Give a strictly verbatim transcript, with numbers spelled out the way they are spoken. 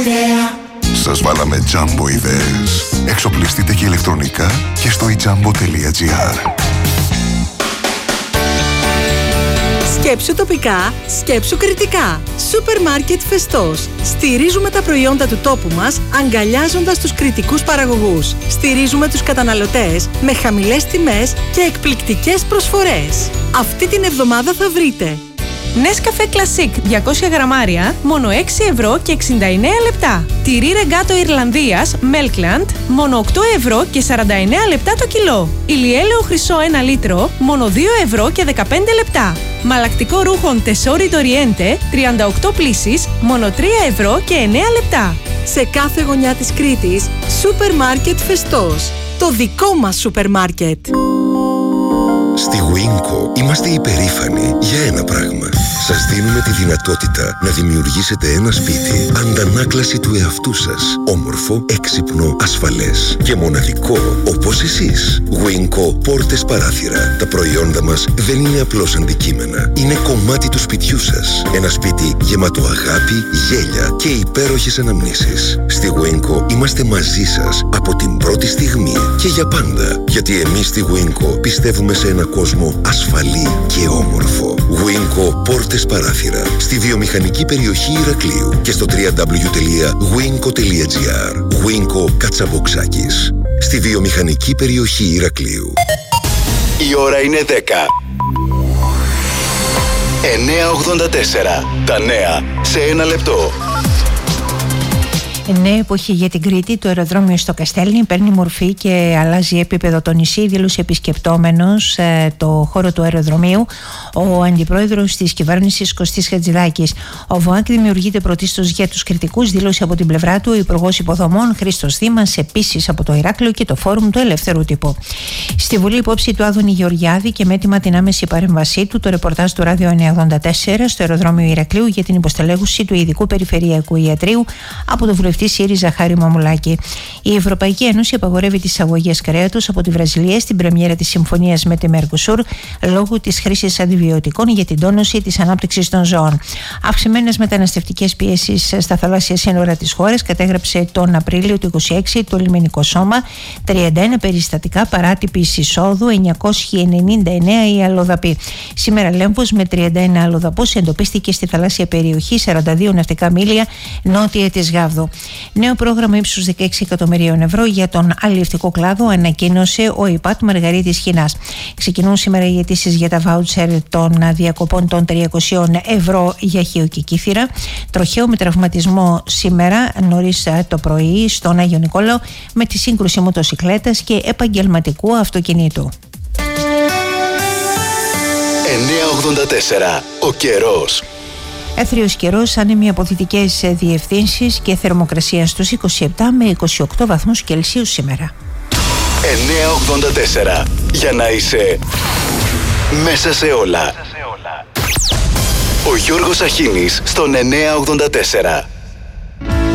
ιδέα. Σας βάλαμε Jumbo ιδέες. Εξοπλιστείτε και ηλεκτρονικά και στο i jumbo τελεία gr. Σκέψου τοπικά, σκέψου κριτικά. Σούπερ μάρκετ Φεστός. Στηρίζουμε τα προϊόντα του τόπου μας, αγκαλιάζοντας τους κριτικούς παραγωγούς. Στηρίζουμε τους καταναλωτές με χαμηλές τιμές και εκπληκτικές προσφορές. Αυτή την εβδομάδα θα βρείτε Nescafe Classic διακόσια γραμμάρια, μόνο έξι ευρώ και εξήντα εννέα λεπτά. Τυρί Ρεγκάτο Ιρλανδίας Melkland, μόνο οκτώ ευρώ και σαράντα εννέα λεπτά το κιλό. Ηλιέλαιο χρυσό ένα λίτρο, μόνο δύο ευρώ και δεκαπέντε λεπτά. Μαλακτικό ρούχων Τεσόρι Ντοριέντε, τριάντα οκτώ πλύσεις, μόνο τρία ευρώ και εννέα λεπτά. Σε κάθε γωνιά της Κρήτης, Σούπερ Μάρκετ Φεστός. Το δικό μας σούπερ μάρκετ. Στη Winco είμαστε υπερήφανοι για ένα πράγμα. Σας δίνουμε τη δυνατότητα να δημιουργήσετε ένα σπίτι αντανάκλαση του εαυτού σας. Όμορφο, έξυπνο, ασφαλές και μοναδικό όπως εσείς. Winco πόρτες παράθυρα. Τα προϊόντα μας δεν είναι απλώς αντικείμενα. Είναι κομμάτι του σπιτιού σας. Ένα σπίτι γεμάτο αγάπη, γέλια και υπέροχες αναμνήσεις. Στη Winco είμαστε μαζί σας από την πρώτη στιγμή και για πάντα. Γιατί εμείς στη Winco πιστεύουμε σε ένα κόσμο ασφαλή και όμορφο. Winco πόρτες παράθυρα στη βιομηχανική περιοχή Ηρακλείου και στο double-u double-u double-u τελεία winco τελεία gr. Winco Κατσαποξάκης στη βιομηχανική περιοχή Ηρακλείου. Η ώρα είναι δέκα. εννιά ογδόντα τέσσερα. Τα νέα σε ένα λεπτό. Νέα εποχή για την Κρήτη. Το αεροδρόμιο στο Καστέλνη παίρνει μορφή και αλλάζει επίπεδο το νησί, δήλωσε επισκεπτόμενος ε, το χώρο του αεροδρομίου ο αντιπρόεδρος της κυβέρνησης Κωστής Χατζηδάκης. Ο ΒΟΑΚ δημιουργείται πρωτίστως για τους κριτικούς, δήλωσε από την πλευρά του ο Υπουργός Υποδομών Χρήστος Δήμας, επίσης από το Ηράκλειο και το Φόρουμ του Ελεύθερου Τύπου. Στη Βουλή, υπόψη του Άδωνη Γεωργιάδη και με έτοιμα την άμεση παρέμβασή του, το ρεπορτάζ του Ράδιο εννιά ογδόντα τέσσερα στο αεροδρόμιο Ηρακλείου για την υποστελέχωση του ειδικού περιφερειακού ιατρείου από το βουλευτή ΣΥΡΙΖΑ Χάρη Μαμουλάκη. Η Ευρωπαϊκή Ένωση απαγορεύει τις εισαγωγές κρέατος από τη Βραζιλία στην πρεμιέρα της συμφωνίας με τη Μερκοσούρ λόγω της χρήσης αντιβιωτικών για την τόνωση της ανάπτυξης των ζώων. Αυξημένες μεταναστευτικές πιέσεις στα θαλάσσια σύνορα της χώρας κατέγραψε τον Απρίλιο του είκοσι έξι το λιμενικό σώμα, τριάντα ένα περιστατικά παράτυπης εισόδου, εννιακόσιοι ενενήντα εννέα οι αλλοδαποί. Σήμερα λέμβος με τριάντα ένα αλλοδαπούς εντοπίστηκε στη θαλάσσια περιοχή σαράντα δύο ναυτικά μίλια νότια της Γάβδου. Νέο πρόγραμμα ύψους δεκαέξι εκατομμυρίων ευρώ για τον αλλιευτικό κλάδο ανακοίνωσε ο ΙΠΑΤ Μαργαρίτης Χινάς. Ξεκινούν σήμερα οι αιτήσεις για τα βάουτσερ των διακοπών των τριακόσια ευρώ για Χίο και Κύθυρα. Τροχαίο με τραυματισμό σήμερα νωρίς το πρωί στον Άγιο Νικόλαο με τη σύγκρουση μοτοσικλέτας και επαγγελματικού αυτοκινήτου. εννιά ογδόντα τέσσερα. Ο καιρός. Έθριος καιρός, άνεμοι από δυτικές διευθύνσεις και θερμοκρασία στους είκοσι επτά με είκοσι οκτώ βαθμούς Κελσίου σήμερα. εννιά ογδόντα τέσσερα. Για να είσαι μέσα σε όλα. Ο Γιώργος Αχίνης στον εννιά ογδόντα τέσσερα.